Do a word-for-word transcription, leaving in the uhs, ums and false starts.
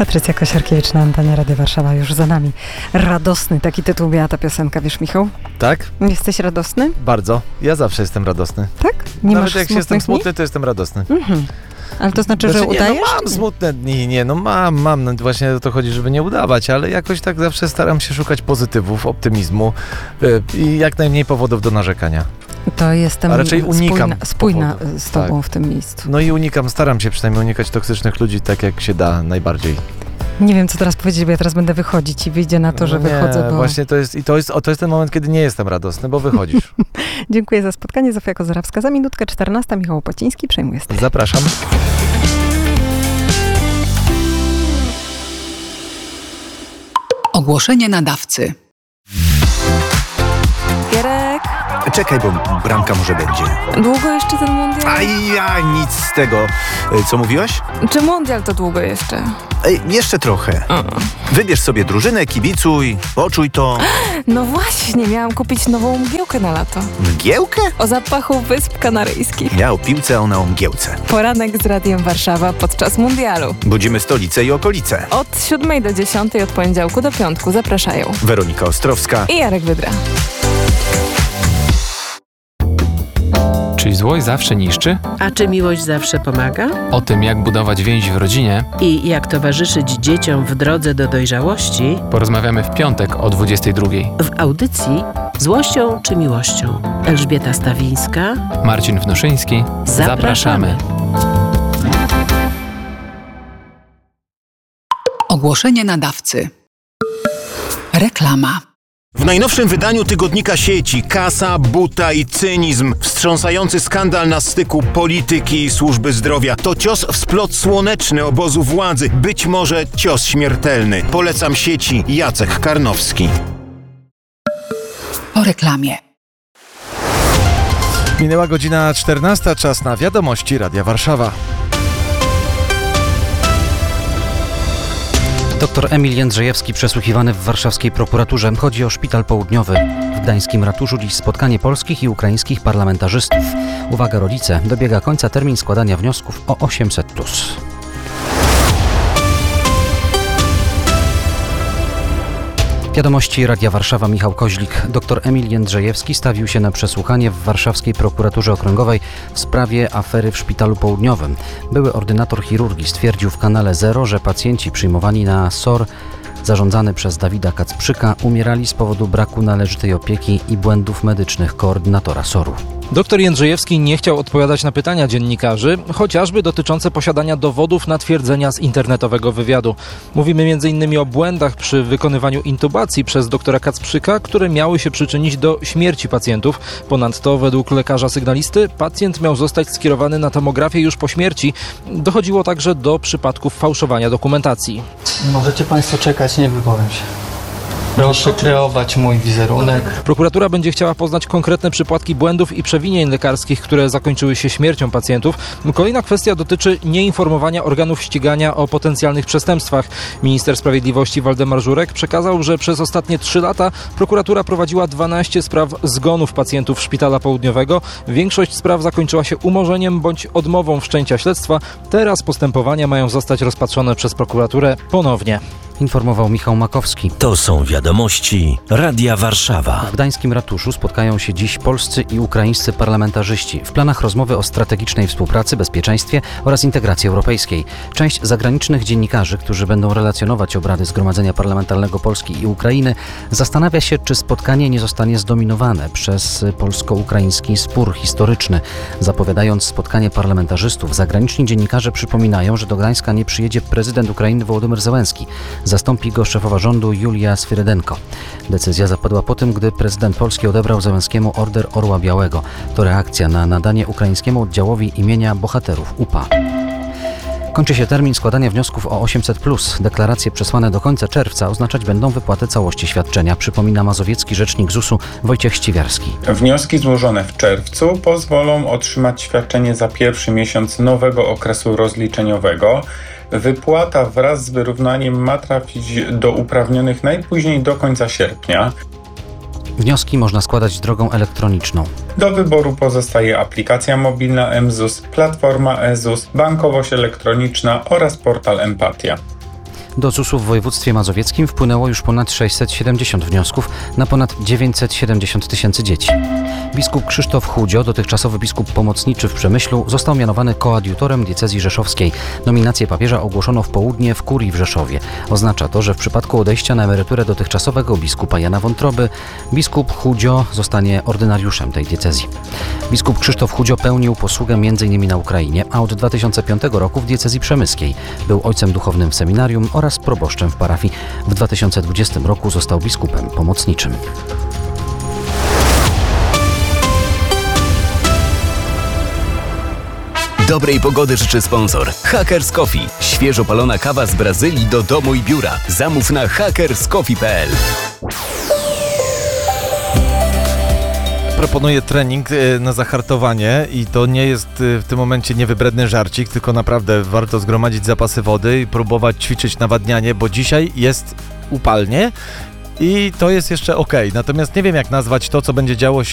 Patrycja Kosiarkiewicz na antenie Radia Warszawa już za nami. Radosny, taki tytuł miała ta piosenka, wiesz, Michał? Tak? Jesteś radosny? Bardzo. Ja zawsze jestem radosny. Tak? Nie Nawet masz jak jestem dni? smutny, to jestem radosny. Mhm. Ale to znaczy, Znaczy, że nie, udajesz? No mam smutne dni, nie, no mam, mam. No właśnie o to chodzi, żeby nie udawać, ale jakoś tak zawsze staram się szukać pozytywów, optymizmu yy, i jak najmniej powodów do narzekania. To jestem A raczej unikam spójna, spójna powodów. z tobą Tak. w tym miejscu. No i unikam, staram się przynajmniej unikać toksycznych ludzi tak jak się da najbardziej. Nie wiem, co teraz powiedzieć, bo ja teraz będę wychodzić i wyjdzie na to, że no nie, wychodzę, bo... właśnie to jest, i to jest, o, to jest ten moment, kiedy nie jestem radosny, bo wychodzisz. Dziękuję za spotkanie. Zofia Kozarawska. Za minutkę czternasta. Michał Opłaciński przejmuje stery. Zapraszam. Ogłoszenie nadawcy. Gierek, Czekaj, bo bramka może będzie. długo jeszcze ten mundial? Aj, ja, nic z tego. E, Co mówiłaś? Czy mundial to długo jeszcze? Ej, jeszcze trochę. Wybierz sobie drużynę, kibicuj, poczuj to. No właśnie, miałam kupić nową mgiełkę na lato. Mgiełkę? O zapachu Wysp Kanaryjskich. Ja o piłce, a ona o mgiełce. Poranek z Radiem Warszawa podczas mundialu. Budzimy stolicę i okolice. Od siódmej do dziesiątej, od poniedziałku do piątku zapraszają. Weronika Ostrowska. I Jarek Wydra. Czy złość zawsze niszczy? A czy miłość zawsze pomaga? O tym, jak budować więź w rodzinie, I jak towarzyszyć dzieciom w drodze do dojrzałości porozmawiamy w piątek o dwudziestej drugiej. w audycji Złością czy miłością? Elżbieta Stawińska. Marcin Wnuszyński. Zapraszamy. Ogłoszenie nadawcy. Reklama. W najnowszym wydaniu tygodnika sieci Kasa, buta i cynizm. Wstrząsający skandal na styku polityki i służby zdrowia. To cios w splot słoneczny obozu władzy. Być może cios śmiertelny. Polecam sieci. Jacek Karnowski. Po reklamie. Minęła godzina czternasta, czas na wiadomości Radia Warszawa. Doktor Emil Jędrzejewski przesłuchiwany w warszawskiej prokuraturze. Chodzi o Szpital Południowy. W gdańskim ratuszu dziś spotkanie polskich i ukraińskich parlamentarzystów. Uwaga rodzice, dobiega końca termin składania wniosków o osiemset plus. Wiadomości Radia Warszawa, Michał Koźlik. Doktor Emil Jędrzejewski stawił się na przesłuchanie w warszawskiej prokuraturze okręgowej w sprawie afery w Szpitalu Południowym. Były ordynator chirurgii stwierdził w kanale Zero, że pacjenci przyjmowani na S O R zarządzany przez Dawida Kacprzyka umierali z powodu braku należytej opieki i błędów medycznych koordynatora S O R-u. Doktor Jędrzejewski nie chciał odpowiadać na pytania dziennikarzy, chociażby dotyczące posiadania dowodów na twierdzenia z internetowego wywiadu. Mówimy między innymi o błędach przy wykonywaniu intubacji przez doktora Kacprzyka, które miały się przyczynić do śmierci pacjentów. Ponadto według lekarza sygnalisty pacjent miał zostać skierowany na tomografię już po śmierci. Dochodziło także do przypadków fałszowania dokumentacji. Możecie Państwo czekać, nie wypowiem się. Proszę kreować mój wizerunek. Prokuratura będzie chciała poznać konkretne przypadki błędów i przewinień lekarskich, które zakończyły się śmiercią pacjentów. Kolejna kwestia dotyczy nieinformowania organów ścigania o potencjalnych przestępstwach. Minister Sprawiedliwości Waldemar Żurek przekazał, że przez ostatnie trzy lata prokuratura prowadziła dwanaście spraw zgonów pacjentów Szpitala Południowego. Większość spraw zakończyła się umorzeniem bądź odmową wszczęcia śledztwa. Teraz postępowania mają zostać rozpatrzone przez prokuraturę ponownie. Informował Michał Makowski. To są wiadomości Radia Warszawa. W gdańskim ratuszu spotkają się dziś polscy i ukraińscy parlamentarzyści. W planach rozmowy o strategicznej współpracy, bezpieczeństwie oraz integracji europejskiej. Część zagranicznych dziennikarzy, którzy będą relacjonować obrady Zgromadzenia Parlamentarnego Polski i Ukrainy, zastanawia się, czy spotkanie nie zostanie zdominowane przez polsko-ukraiński spór historyczny. Zapowiadając spotkanie parlamentarzystów, zagraniczni dziennikarze przypominają, że do Gdańska nie przyjedzie prezydent Ukrainy Wołodymyr Zełenski. Zastąpi go szefowa rządu Julia Swirydenko. Decyzja zapadła po tym, gdy prezydent Polski odebrał Zełenskiemu Order Orła Białego. To reakcja na nadanie ukraińskiemu oddziałowi imienia bohaterów U P A. Kończy się termin składania wniosków o osiemset plus. Deklaracje przesłane do końca czerwca oznaczać będą wypłatę całości świadczenia, przypomina mazowiecki rzecznik Z U S-u Wojciech Ściwiarski. Wnioski złożone w czerwcu pozwolą otrzymać świadczenie za pierwszy miesiąc nowego okresu rozliczeniowego. Wypłata wraz z wyrównaniem ma trafić do uprawnionych najpóźniej do końca sierpnia. Wnioski można składać drogą elektroniczną. Do wyboru pozostaje aplikacja mobilna M Z U S, platforma e ZUS, bankowość elektroniczna oraz portal Empatia. Do Z U S-u w województwie mazowieckim wpłynęło już ponad sześćset siedemdziesiąt wniosków na ponad dziewięćset siedemdziesiąt tysięcy dzieci. Biskup Krzysztof Chudzio, dotychczasowy biskup pomocniczy w Przemyślu, został mianowany koadiutorem diecezji rzeszowskiej. Nominację papieża ogłoszono w południe w kurii w Rzeszowie. Oznacza to, że w przypadku odejścia na emeryturę dotychczasowego biskupa Jana Wątroby, biskup Chudzio zostanie ordynariuszem tej diecezji. Biskup Krzysztof Chudzio pełnił posługę między innymi na Ukrainie, a od dwa tysiące piątego roku w diecezji przemyskiej. Był ojcem duchownym w seminarium oraz proboszczem w parafii. W dwa tysiące dwudziestym roku został biskupem pomocniczym. Dobrej pogody życzy sponsor Hackers Coffee. Świeżo palona kawa z Brazylii do domu i biura. Zamów na hackers coffee kropka p l. Proponuję trening na zahartowanie i to nie jest w tym momencie niewybredny żarcik, tylko naprawdę warto zgromadzić zapasy wody i próbować ćwiczyć nawadnianie, bo dzisiaj jest upalnie i to jest jeszcze ok. Natomiast nie wiem, jak nazwać to, co będzie działo się